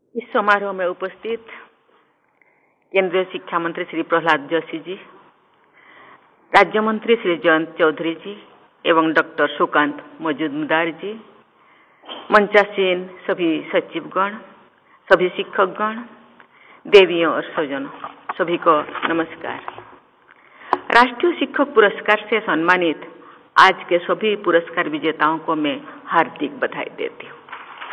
इस समारोह में उपस्थित केंद्रीय शिक्षा मंत्री श्री प्रहलाद जोशी जी, राज्य मंत्री श्री जयंत चौधरी जी एवं डॉक्टर सुकांत मजूमदार जी, मंचासीन सभी सचिवगण, सभी शिक्षकगण, देवियों और स्वजनों, सभी को नमस्कार। राष्ट्रीय शिक्षक पुरस्कार से सम्मानित आज के सभी पुरस्कार विजेताओं को मैं हार्दिक बधाई देती हूँ।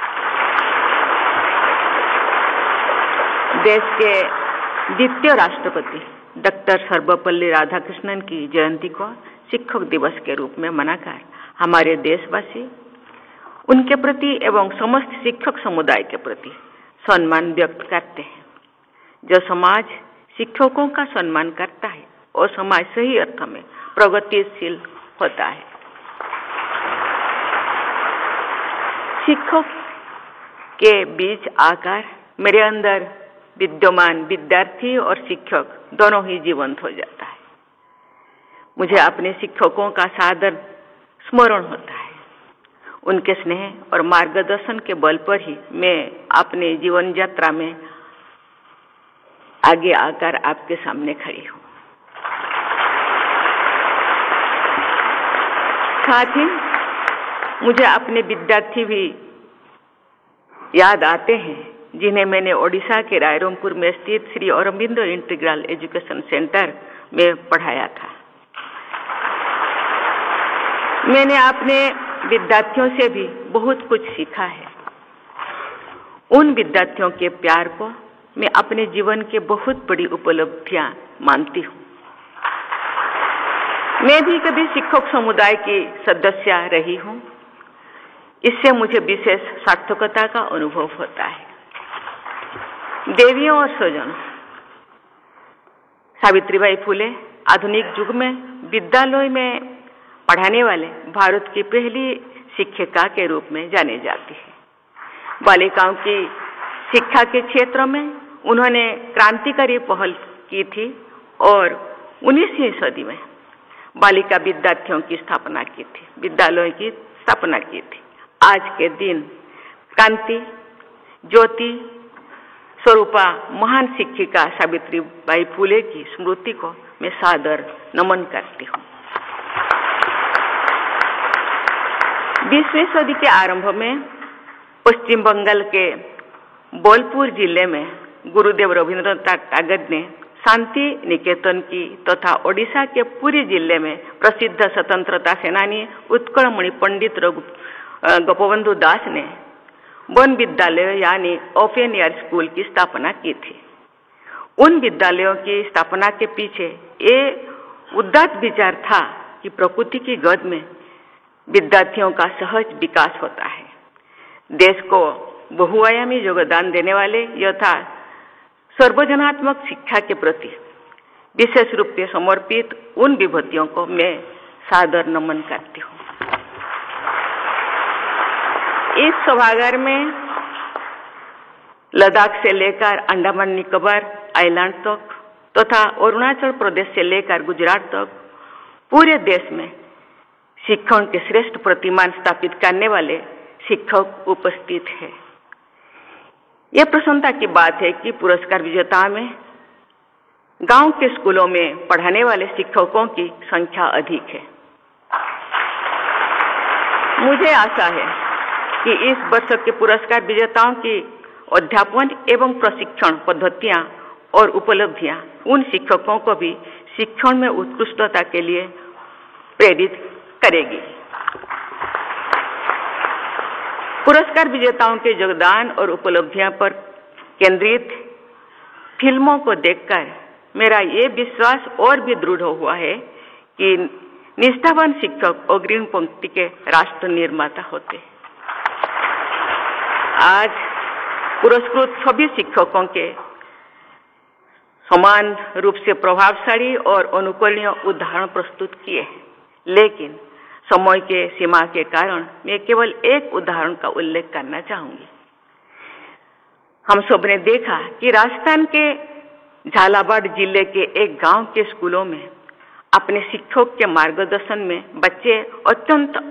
देश के द्वितीय राष्ट्रपति डॉक्टर सर्वपल्ली राधाकृष्णन की जयंती को शिक्षक दिवस के रूप में मनाकर हमारे देशवासी उनके प्रति एवं समस्त शिक्षक समुदाय के प्रति सम्मान व्यक्त करते हैं। जो समाज शिक्षकों का सम्मान करता है और समाज सही अर्थ में प्रगतिशील होता है। शिक्षक के बीच आकर मेरे अंदर विद्यमान विद्यार्थी और शिक्षक दोनों ही जीवंत हो जाता है। मुझे अपने शिक्षकों का सादर स्मरण होता है। उनके स्नेह और मार्गदर्शन के बल पर ही मैं अपने जीवन यात्रा में आगे आकर आपके सामने खड़ी हूँ। साथ ही मुझे अपने विद्यार्थी भी याद आते हैं जिन्हें मैंने ओडिशा के रायरंगपुर में स्थित Shri Aurobindo integral education centre में पढ़ाया था। मैंने अपने विद्यार्थियों से भी बहुत कुछ सीखा है। उन विद्यार्थियों के प्यार को मैं अपने जीवन के बहुत बड़ी उपलब्धियां मानती हूँ। मैं भी कभी शिक्षक समुदाय की सदस्य रही हूँ। इससे मुझे विशेष सार्थकता का अनुभव होता है। देवियों और स्वजनों, सावित्रीबाई फुले आधुनिक युग में विद्यालय में पढ़ाने वाले भारत की पहली शिक्षिका के रूप में जाने जाती है। बालिकाओं की शिक्षा के क्षेत्र में उन्होंने क्रांतिकारी पहल की थी और 19वीं सदी में बालिका विद्यार्थियों की स्थापना की थी, विद्यालयों की स्थापना की थी। आज के दिन क्रांति ज्योति स्वरूपा महान शिक्षिका सावित्रीबाई फुले की स्मृति को मैं सादर नमन करती हूँ। 20वीं सदी के आरंभ में पश्चिम बंगाल के बोलपुर जिले में गुरुदेव रविंद्रनाथ टैगोर ने शांति निकेतन की तथा ओडिशा के पुरी जिले में प्रसिद्ध स्वतंत्रता सेनानी उत्कलमणि पंडित गोपबंधु दास ने वन विद्यालय यानी ओपन एयर स्कूल की स्थापना की थी। उन विद्यालयों की स्थापना के पीछे ये उदात्त विचार था कि प्रकृति की गोद में विद्यार्थियों का सहज विकास होता है। देश को बहुआयामी योगदान देने वाले यथा सर्वजनात्मक शिक्षा के प्रति विशेष रूप से समर्पित उन विभूतियों को मैं सादर नमन करती हूँ। इस सभागार में लद्दाख से लेकर अंडमान निकोबार आइलैंड तक तथा अरुणाचल प्रदेश से लेकर गुजरात तक पूरे देश में शिक्षण के श्रेष्ठ प्रतिमान स्थापित करने वाले शिक्षक उपस्थित हैं। यह प्रसन्नता की बात है कि पुरस्कार विजेताओं में गांव के स्कूलों में पढ़ाने वाले शिक्षकों की संख्या अधिक है। मुझे आशा है कि इस वर्ष के पुरस्कार विजेताओं की अध्यापन एवं प्रशिक्षण पद्धतियां और उपलब्धियां उन शिक्षकों को भी शिक्षण में उत्कृष्टता के लिए प्रेरित करेगी। पुरस्कार विजेताओं के योगदान और उपलब्धियों पर केंद्रित फिल्मों को देखकर मेरा ये विश्वास और भी दृढ़ हुआ है कि निष्ठावान शिक्षक अग्रिम पंक्ति के राष्ट्र निर्माता होते हैं। आज पुरस्कृत सभी शिक्षकों के समान रूप से प्रभावशाली और अनुकरणीय उदाहरण प्रस्तुत किए हैं, लेकिन समय के सीमा के कारण मैं केवल एक उदाहरण का उल्लेख करना चाहूंगी। हम सब ने देखा कि राजस्थान के झालावाड़ जिले के एक गांव के स्कूलों में अपने शिक्षक के मार्गदर्शन में बच्चे अत्यंत